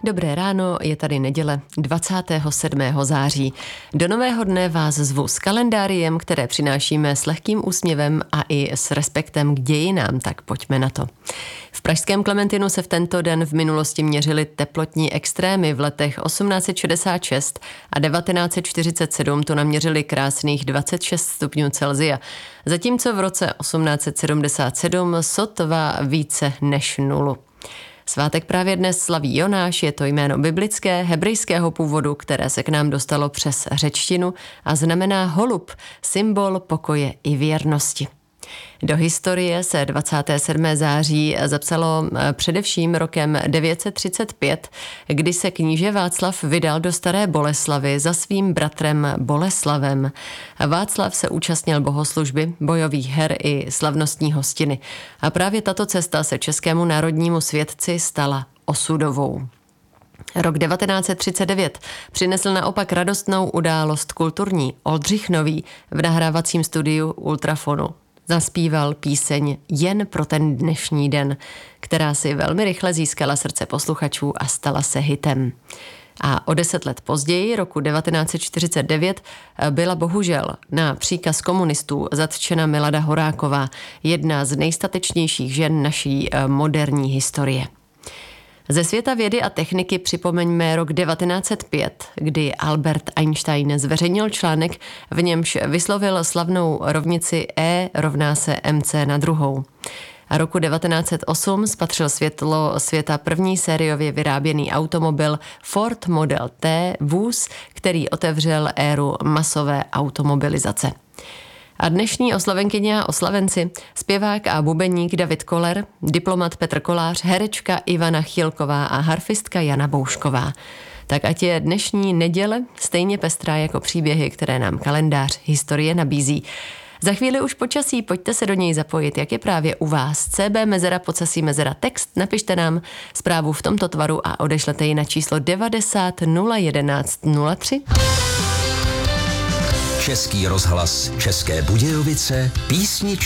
Dobré ráno, je tady neděle 27. září. Do nového dne vás zvu s kalendáriem, které přinášíme s lehkým úsměvem a i s respektem k dějinám, tak pojďme na to. V pražském Klementinu se v tento den v minulosti měřily teplotní extrémy. V letech 1866 a 1947 to naměřili krásných 26 stupňů Celsia, zatímco v roce 1877 sotva více než nulu. Svátek právě dnes slaví Jonáš, je to jméno biblické, hebrejského původu, které se k nám dostalo přes řečtinu a znamená holub, symbol pokoje i věrnosti. Do historie se 27. září zapsalo především rokem 935, kdy se kníže Václav vydal do Staré Boleslavy za svým bratrem Boleslavem. Václav se účastnil bohoslužby, bojových her i slavnostní hostiny. A právě tato cesta se českému národnímu světci stala osudovou. Rok 1939 přinesl naopak radostnou událost kulturní. Oldřich Nový v nahrávacím studiu Ultrafonu zaspíval píseň Jen pro ten dnešní den, která si velmi rychle získala srdce posluchačů a stala se hitem. A o 10 let později, roku 1949, byla bohužel na příkaz komunistů zatčena Milada Horáková, jedna z nejstatečnějších žen naší moderní historie. Ze světa vědy a techniky připomeňme rok 1905, kdy Albert Einstein zveřejnil článek, v němž vyslovil slavnou rovnici E rovná se mc na druhou. A roku 1908 spatřil světlo světa první sériově vyráběný automobil Ford Model T vůz, který otevřel éru masové automobilizace. A dnešní oslavenkyně a oslavenci, zpěvák a bubeník David Koller, diplomat Petr Kolář, herečka Ivana Chilková a harfistka Jana Boušková. Tak ať je dnešní neděle stejně pestrá jako příběhy, které nám kalendář historie nabízí. Za chvíli už počasí, pojďte se do něj zapojit, jak je právě u vás. CB mezera podsesí mezera text, napište nám zprávu v tomto tvaru a odešlete ji na číslo 90 011 03. Český rozhlas České Budějovice, písničky